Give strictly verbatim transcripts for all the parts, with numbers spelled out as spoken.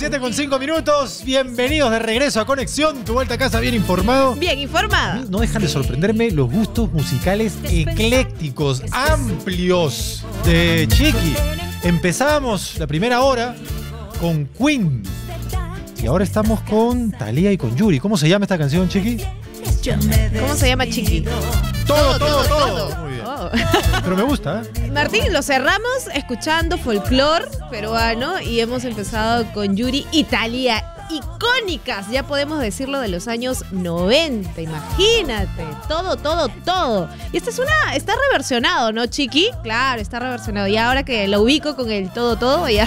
siete con cinco minutos. Bienvenidos de regreso a Conexión. Tu vuelta a casa bien informado. Bien informado. No dejan de sorprenderme los gustos musicales eclécticos, amplios de Chiqui. Empezamos la primera hora con Queen. Y ahora estamos con Thalía y con Yuri. ¿Cómo se llama esta canción, Chiqui? ¿Cómo se llama, Chiqui? Todo, todo, todo. todo. Muy bien. Oh. Pero me gusta, ¿eh? Martín, lo cerramos escuchando folclore peruano y hemos empezado con Yuri y Thalía. Icónicas, ya podemos decirlo, de los años noventa, imagínate, todo, todo, todo. Y esta es una, está reversionado, ¿no, Chiqui? Claro, está reversionado. Y ahora que lo ubico con el todo, todo, ya,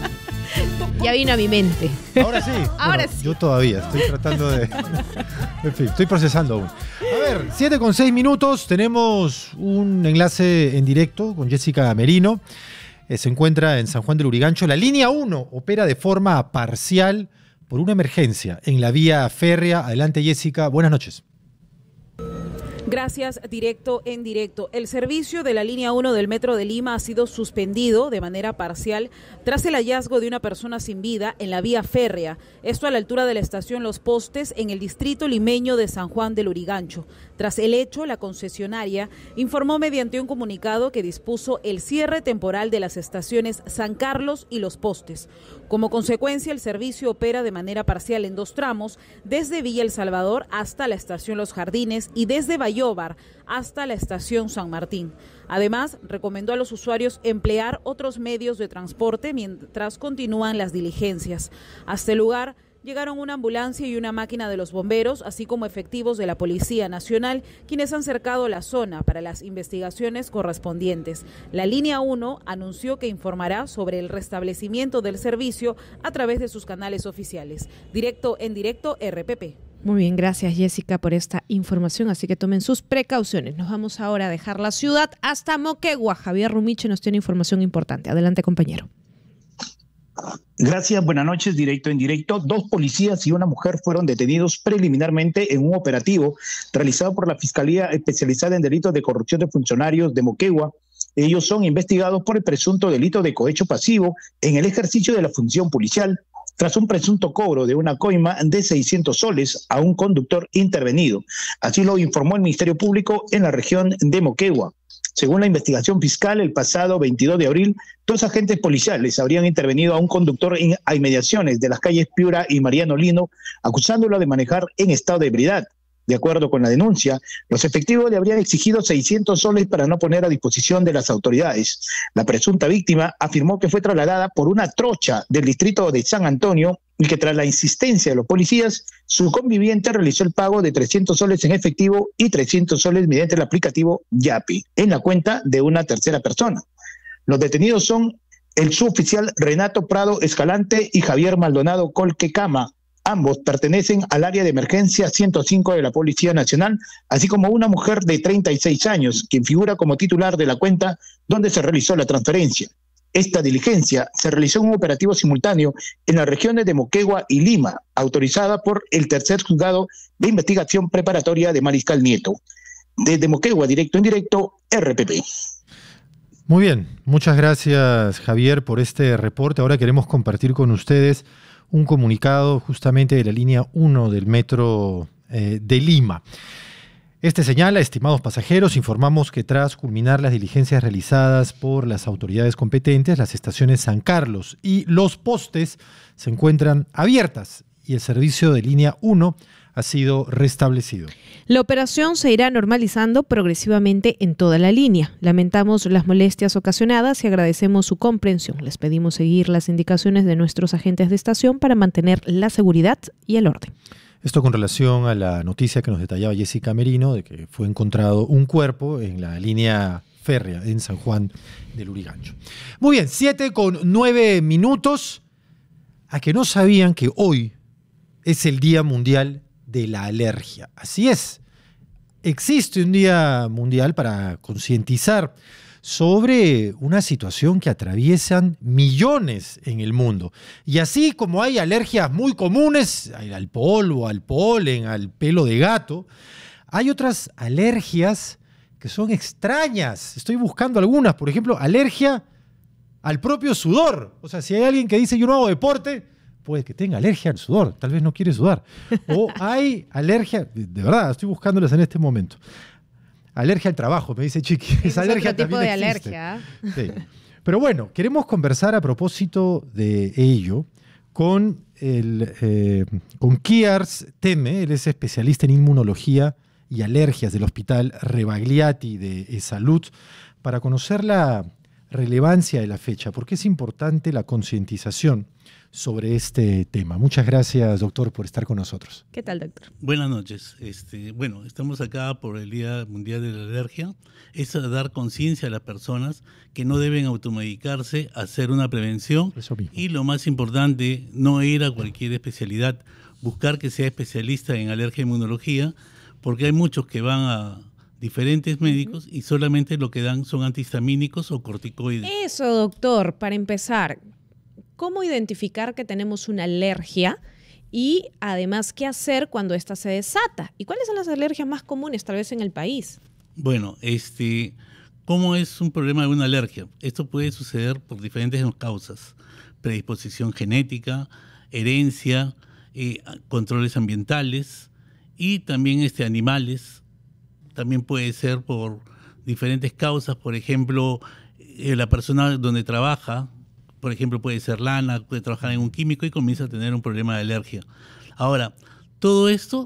ya vino a mi mente. Ahora sí. Ahora bueno, sí. Yo todavía estoy tratando de... En fin, estoy procesando aún. A ver, siete con seis minutos, tenemos un enlace en directo con Jessica Merino. Eh, se encuentra en San Juan del Lurigancho. La línea uno opera de forma parcial por una emergencia en la vía férrea. Adelante, Jessica. Buenas noches. Gracias, directo en directo. El servicio de la línea uno del Metro de Lima ha sido suspendido de manera parcial tras el hallazgo de una persona sin vida en la vía férrea. Esto a la altura de la estación Los Postes, en el distrito limeño de San Juan del Lurigancho. Tras el hecho, la concesionaria informó mediante un comunicado que dispuso el cierre temporal de las estaciones San Carlos y Los Postes. Como consecuencia, el servicio opera de manera parcial en dos tramos, desde Villa El Salvador hasta la estación Los Jardines y desde Bayóvar hasta la estación San Martín. Además, recomendó a los usuarios emplear otros medios de transporte mientras continúan las diligencias. Hasta el lugar llegaron una ambulancia y una máquina de los bomberos, así como efectivos de la Policía Nacional, quienes han cercado la zona para las investigaciones correspondientes. La línea uno anunció que informará sobre el restablecimiento del servicio a través de sus canales oficiales. Directo en directo, R P P. Muy bien, gracias, Jessica, por esta información, así que tomen sus precauciones. Nos vamos ahora a dejar la ciudad hasta Moquegua. Javier Rumiche nos tiene información importante. Adelante, compañero. Gracias, buenas noches, directo en directo. Dos policías y una mujer fueron detenidos preliminarmente en un operativo realizado por la Fiscalía Especializada en Delitos de Corrupción de Funcionarios de Moquegua. Ellos son investigados por el presunto delito de cohecho pasivo en el ejercicio de la función policial, tras un presunto cobro de una coima de seiscientos soles a un conductor intervenido. Así lo informó el Ministerio Público en la región de Moquegua. Según la investigación fiscal, el pasado veintidós de abril, dos agentes policiales habrían intervenido a un conductor en a inmediaciones de las calles Piura y Mariano Lino, acusándolo de manejar en estado de ebriedad. De acuerdo con la denuncia, los efectivos le habrían exigido seiscientos soles para no poner a disposición de las autoridades. La presunta víctima afirmó que fue trasladada por una trocha del distrito de San Antonio y que tras la insistencia de los policías, su conviviente realizó el pago de trescientos soles en efectivo y trescientos soles mediante el aplicativo Yapi en la cuenta de una tercera persona. Los detenidos son el suboficial Renato Prado Escalante y Javier Maldonado Colquecama. Ambos pertenecen al área de emergencia ciento cinco de la Policía Nacional, así como una mujer de treinta y seis años, quien figura como titular de la cuenta donde se realizó la transferencia. Esta diligencia se realizó en un operativo simultáneo en las regiones de Moquegua y Lima, autorizada por el tercer juzgado de investigación preparatoria de Mariscal Nieto. Desde Moquegua, directo en directo, R P P. Muy bien, muchas gracias, Javier, por este reporte. Ahora queremos compartir con ustedes un comunicado justamente de la línea uno del Metro eh, de Lima. Este señala, estimados pasajeros, informamos que tras culminar las diligencias realizadas por las autoridades competentes, las estaciones San Carlos y Los Postes se encuentran abiertas y el servicio de línea uno ha sido restablecido. La operación se irá normalizando progresivamente en toda la línea. Lamentamos las molestias ocasionadas y agradecemos su comprensión. Les pedimos seguir las indicaciones de nuestros agentes de estación para mantener la seguridad y el orden. Esto con relación a la noticia que nos detallaba Jessica Merino de que fue encontrado un cuerpo en la línea férrea en San Juan del Lurigancho. Muy bien, siete con nueve minutos. A que no sabían que hoy es el Día Mundial de la Alergia. Así es. Existe un Día Mundial para concientizar sobre una situación que atraviesan millones en el mundo. Y así como hay alergias muy comunes, al polvo, al polen, al pelo de gato, hay otras alergias que son extrañas. Estoy buscando algunas, por ejemplo, alergia al propio sudor. O sea, si hay alguien que dice yo no hago deporte, puede que tenga alergia al sudor, tal vez no quiere sudar. O hay alergia, de verdad, estoy buscándolas en este momento. Alergia al trabajo, me dice Chiqui. Es Esa alergia otro tipo también de existe. alergia. Sí. Pero bueno, queremos conversar a propósito de ello con, el, eh, con Kiars Teme. Él es especialista en inmunología y alergias del Hospital Rebagliati de Salud, para conocer la relevancia de la fecha, porque es importante la concientización sobre este tema. Muchas gracias, doctor, por estar con nosotros. ¿Qué tal, doctor? Buenas noches. Este, bueno, estamos acá por el Día Mundial de la Alergia. Es a dar conciencia a las personas que no deben automedicarse, hacer una prevención. Eso mismo. Y lo más importante, no ir a cualquier especialidad, buscar que sea especialista en alergia e inmunología, porque hay muchos que van a diferentes médicos y solamente lo que dan son antihistamínicos o corticoides. Eso, doctor, para empezar, ¿cómo identificar que tenemos una alergia? Y además, ¿qué hacer cuando ésta se desata? ¿Y cuáles son las alergias más comunes tal vez en el país? Bueno, este, ¿cómo es un problema de una alergia? Esto puede suceder por diferentes causas: predisposición genética, herencia, eh, controles ambientales y también este, animales. También puede ser por diferentes causas, por ejemplo, eh, la persona donde trabaja, por ejemplo, puede ser lana, puede trabajar en un químico y comienza a tener un problema de alergia. Ahora, todo esto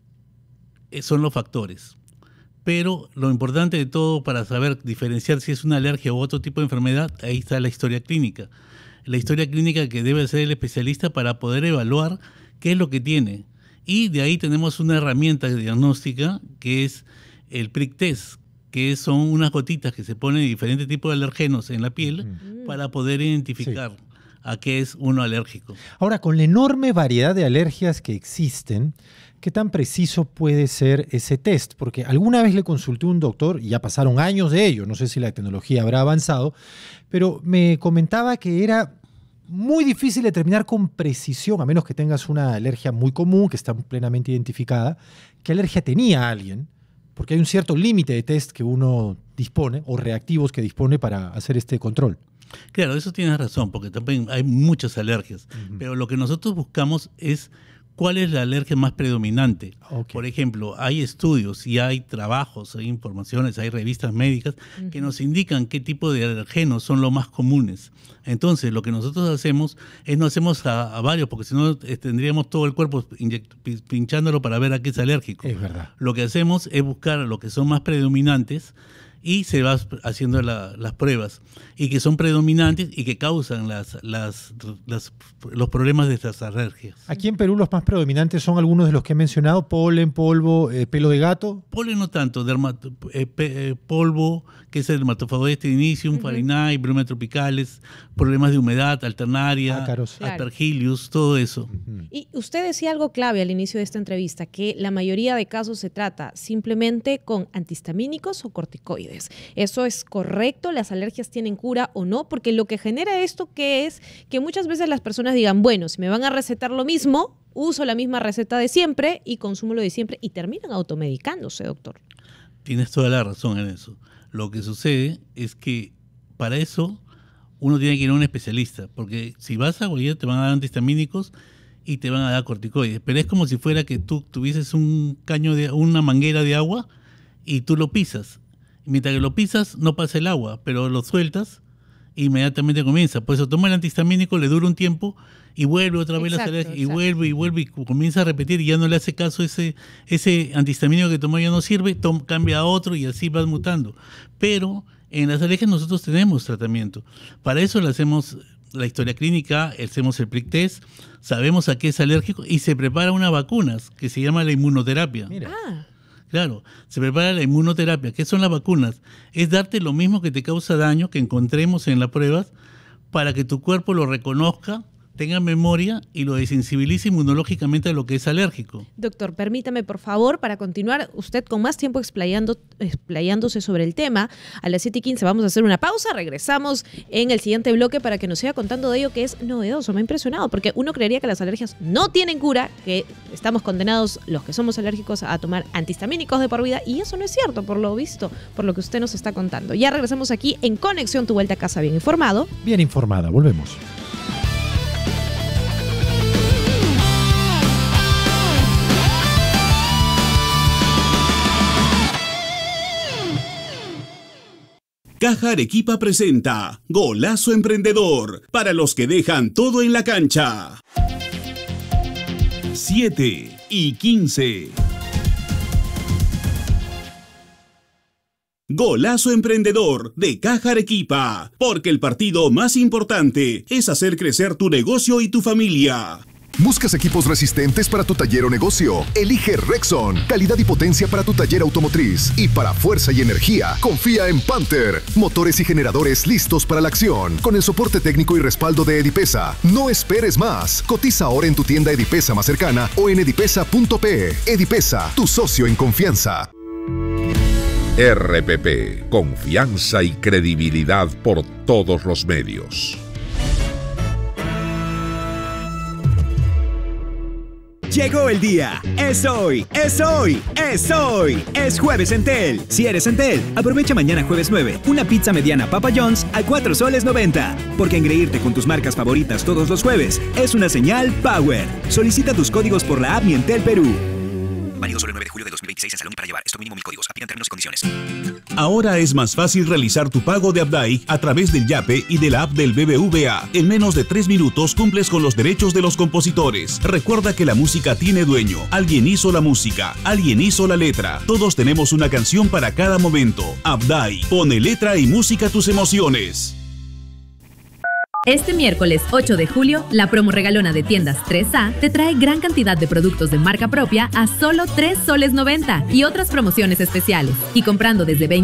eh, son los factores, pero lo importante de todo para saber diferenciar si es una alergia u otro tipo de enfermedad, ahí está la historia clínica. La historia clínica que debe hacer el especialista para poder evaluar qué es lo que tiene. Y de ahí tenemos una herramienta diagnóstica que es el prick test, que son unas gotitas que se ponen de diferentes tipos de alergenos en la piel mm. para poder identificar sí. a qué es uno alérgico. Ahora, con la enorme variedad de alergias que existen, ¿qué tan preciso puede ser ese test? Porque alguna vez le consulté a un doctor, y ya pasaron años de ello, no sé si la tecnología habrá avanzado, pero me comentaba que era muy difícil determinar con precisión, a menos que tengas una alergia muy común, que está plenamente identificada, qué alergia tenía alguien, porque hay un cierto límite de test que uno dispone, o reactivos que dispone para hacer este control. Claro, eso tienes razón, porque también hay muchas alergias, uh-huh. pero lo que nosotros buscamos es cuál es la alergia más predominante. Okay. Por ejemplo, hay estudios y hay trabajos, hay informaciones, hay revistas médicas uh-huh. que nos indican qué tipo de alergenos son los más comunes. Entonces, lo que nosotros hacemos es no hacemos a, a varios, porque si no eh, tendríamos todo el cuerpo inyect, pinchándolo para ver a qué es alérgico. Es verdad. Lo que hacemos es buscar lo que son más predominantes y se va haciendo la, las pruebas, y que son predominantes y que causan las, las, las, los problemas de estas alergias. Aquí en Perú los más predominantes son algunos de los que he mencionado: polen, polvo, eh, pelo de gato. Polen no tanto, dermato, eh, pe, eh, polvo, que es el dermatofagoides inicium, uh-huh. farinae, bromas tropicales, problemas de humedad, alternaria, ácaros, aspergillus, todo eso. Uh-huh. Y usted decía algo clave al inicio de esta entrevista, que la mayoría de casos se trata simplemente con antihistamínicos o corticoides. ¿Eso es correcto? ¿Las alergias tienen cura o no? Porque lo que genera esto que es que muchas veces las personas digan, bueno, si me van a recetar lo mismo, uso la misma receta de siempre y consumo lo de siempre, y terminan automedicándose, doctor. Tienes toda la razón en eso. Lo que sucede es que para eso uno tiene que ir a un especialista, porque si vas a cualquiera te van a dar antihistamínicos y te van a dar corticoides, pero es como si fuera que tú tuvieses un caño de una manguera de agua y tú lo pisas. Mientras que lo pisas, no pasa el agua, pero lo sueltas e inmediatamente comienza. Por eso toma el antihistamínico, le dura un tiempo y vuelve otra vez las alergias, y vuelve y vuelve y comienza a repetir, y ya no le hace caso ese, ese antihistamínico que tomó, ya no sirve, toma, cambia a otro y así vas mutando. Pero en las alergias nosotros tenemos tratamiento. Para eso le hacemos la historia clínica, hacemos el prick test, sabemos a qué es alérgico y se prepara una vacuna que se llama la inmunoterapia. Mira. Ah. Claro, se prepara la inmunoterapia. ¿Qué son las vacunas? Es darte lo mismo que te causa daño, que encontremos en las pruebas, para que tu cuerpo lo reconozca, tenga memoria y lo desensibilice inmunológicamente a lo que es alérgico. Doctor, permítame, por favor, para continuar usted con más tiempo explayando, explayándose sobre el tema. A las siete y quince vamos a hacer una pausa, regresamos en el siguiente bloque para que nos siga contando de ello, que es novedoso. Me ha impresionado, porque uno creería que las alergias no tienen cura, que estamos condenados los que somos alérgicos a tomar antihistamínicos de por vida, y eso no es cierto, por lo visto, por lo que usted nos está contando. Ya regresamos aquí en Conexión, tu vuelta a casa bien informado. Bien informada, volvemos. Caja Arequipa presenta Golazo Emprendedor, para los que dejan todo en la cancha. siete y quince. Golazo Emprendedor de Caja Arequipa, porque el partido más importante es hacer crecer tu negocio y tu familia. ¿Buscas equipos resistentes para tu taller o negocio? Elige Rexon. Calidad y potencia para tu taller automotriz. Y para fuerza y energía, confía en Panther. Motores y generadores listos para la acción. Con el soporte técnico y respaldo de Edipesa. No esperes más. Cotiza ahora en tu tienda Edipesa más cercana o en edipesa punto pe. Edipesa, tu socio en confianza. R P P. Confianza y credibilidad por todos los medios. Llegó el día. Es hoy, es hoy, es hoy. Es jueves Entel. Si eres Entel, aprovecha mañana jueves nueve una pizza mediana Papa John's a cuatro soles noventa. Porque engreírte con tus marcas favoritas todos los jueves es una señal Power. Solicita tus códigos por la app Mi Entel Perú. Válido solo el nueve de julio de dos mil veintiséis en Salón y para llevar. Esto mínimo mil códigos. Aplican términos y condiciones. Ahora es más fácil realizar tu pago de Abdai a través del Yape y de la app del B B V A. En menos de tres minutos cumples con los derechos de los compositores. Recuerda que la música tiene dueño. Alguien hizo la música, alguien hizo la letra. Todos tenemos una canción para cada momento. Abdai, pone letra y música a tus emociones. Este miércoles ocho de julio, la promo regalona de Tiendas tres A te trae gran cantidad de productos de marca propia a solo tres soles noventa y otras promociones especiales. Y comprando desde veinte